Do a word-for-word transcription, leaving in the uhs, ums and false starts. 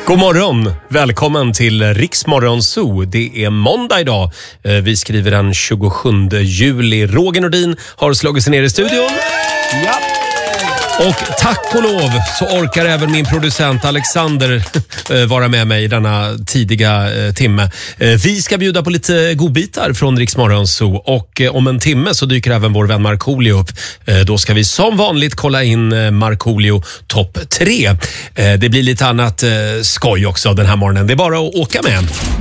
God morgon! Välkommen till Riksmorgon Zoo. Det är måndag idag. Vi skriver den tjugosjunde juli. Roger Nordin har slagit sig ner i studion. Ja. Och tack och lov så orkar även min producent Alexander vara med mig i denna tidiga timme. Vi ska bjuda på lite godbitar från Riksmorgon Zoo. Och om en timme så dyker även vår vän Markoolio upp. Då ska vi som vanligt kolla in Markoolio topp tre. Det blir lite annat skoj också den här morgonen. Det är bara att åka med.